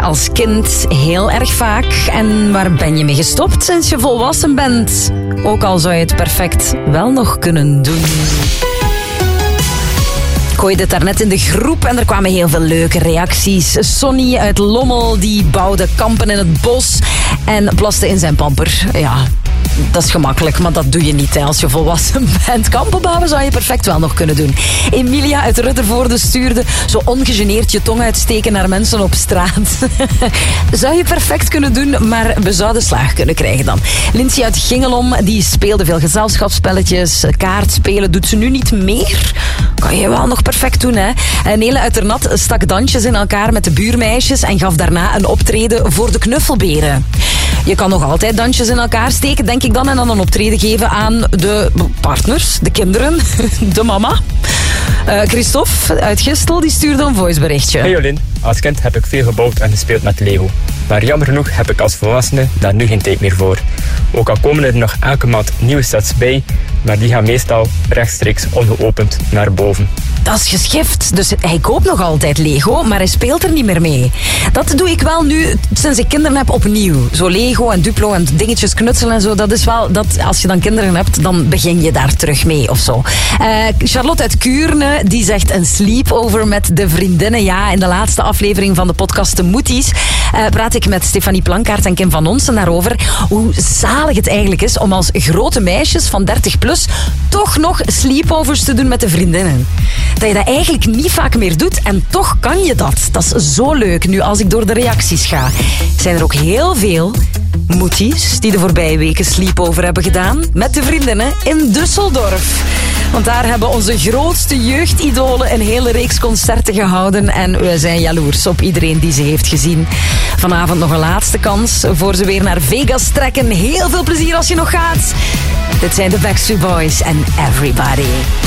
als kind heel erg vaak. En waar ben je mee gestopt sinds je volwassen bent? Ook al zou je het perfect wel nog kunnen doen. Ik gooide het daarnet in de groep en er kwamen heel veel leuke reacties. Sonny uit Lommel, die bouwde kampen in het bos en plaste in zijn pamper. Ja, dat is gemakkelijk, maar dat doe je niet als je volwassen bent. Kampen bouwen zou je perfect wel nog kunnen doen. Emilia uit Ruddervoorde stuurde zo ongegeneerd je tong uitsteken naar mensen op straat. Zou je perfect kunnen doen, maar we zouden slaag kunnen krijgen dan. Lindsay uit Gingelom, die speelde veel gezelschapsspelletjes. Kaartspelen doet ze nu niet meer. Kan je wel nog perfect doen, hè? Nele uit Ternat stak dansjes in elkaar met de buurmeisjes en gaf daarna een optreden voor de knuffelberen. Je kan nog altijd dansjes in elkaar steken, denk ik dan, en dan een optreden geven aan de partners, de kinderen, de mama. Christophe uit Gistel, die stuurde een voiceberichtje. Hey Jolien, als kind heb ik veel gebouwd en gespeeld met Lego. Maar jammer genoeg heb ik als volwassene daar nu geen tijd meer voor. Ook al komen er nog elke maand nieuwe sets bij, maar die gaan meestal rechtstreeks ongeopend naar boven. Dat is geschift, dus hij koopt nog altijd Lego, maar hij speelt er niet meer mee. Dat doe ik wel nu, sinds ik kinderen heb, opnieuw. Zo Lego en Duplo en dingetjes knutselen en zo, dat is wel, dat, als je dan kinderen hebt, dan begin je daar terug mee of zo. Charlotte uit Kuurne, die zegt een sleepover met de vriendinnen. Ja, in de laatste aflevering van de podcast De Moeties praat ik met Stefanie Plankaart en Kim van Onsen daarover hoe zalig het eigenlijk is om als grote meisjes van 30 plus toch nog sleepovers te doen met de vriendinnen. Dat je dat eigenlijk niet vaak meer doet en toch kan je dat. Dat is zo leuk nu als ik door de reacties ga. Zijn er ook heel veel moeties die de voorbije weken sleepover hebben gedaan met de vriendinnen in Düsseldorf. Want daar hebben onze grootste jeugdidolen een hele reeks concerten gehouden en we zijn jaloers op iedereen die ze heeft gezien. Vanavond nog een laatste kans voor ze weer naar Vegas trekken. Heel veel plezier als je nog gaat. Dit zijn de Backstreet Boys en Everybody.